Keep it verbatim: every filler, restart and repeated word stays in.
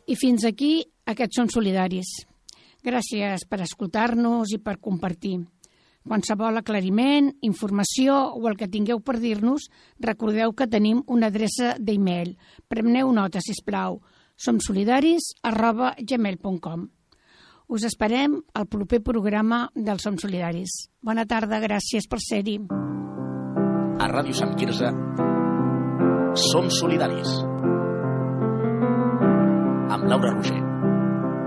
I fins aquí aquests Som Solidaris. Gràcies per escoltar-nos i per compartir. Qualsevol aclariment, informació o el que tingueu per dir-nos, recordeu que tenim una adreça d'e-mail. Preneu nota, sisplau. somsolidaris arroba gmail punt com. Us esperem al proper programa del Som Solidaris. Bona tarda, gràcies per ser-hi. A Ràdio Sant Quirze, Som Solidaris. Amb Laura Roger.